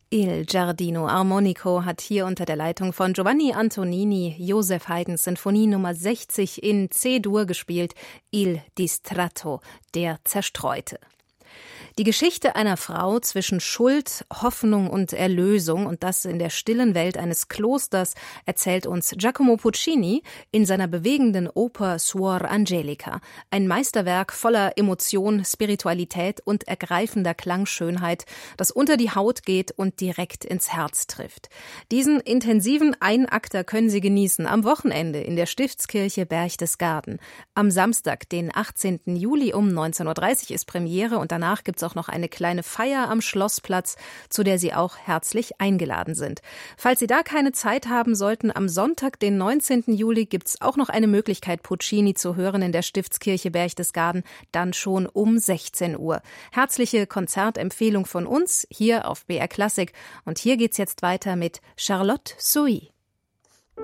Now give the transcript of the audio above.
Il Giardino Armonico hat hier unter der Leitung von Giovanni Antonini Joseph Haydns Sinfonie Nummer 60 in C-Dur gespielt, Il Distratto, der Zerstreute. Die Geschichte einer Frau zwischen Schuld, Hoffnung und Erlösung und das in der stillen Welt eines Klosters erzählt uns Giacomo Puccini in seiner bewegenden Oper Suor Angelica. Ein Meisterwerk voller Emotion, Spiritualität und ergreifender Klangschönheit, das unter die Haut geht und direkt ins Herz trifft. Diesen intensiven Einakter können Sie genießen am Wochenende in der Stiftskirche Berchtesgaden. Am Samstag, den 18. Juli um 19.30 Uhr ist Premiere und danach gibt's auch noch eine kleine Feier am Schlossplatz, zu der Sie auch herzlich eingeladen sind. Falls Sie da keine Zeit haben sollten, am Sonntag, den 19. Juli, gibt's auch noch eine Möglichkeit, Puccini zu hören in der Stiftskirche Berchtesgaden, dann schon um 16 Uhr. Herzliche Konzertempfehlung von uns hier auf BR Klassik und hier geht's jetzt weiter mit Charlotte Sohi.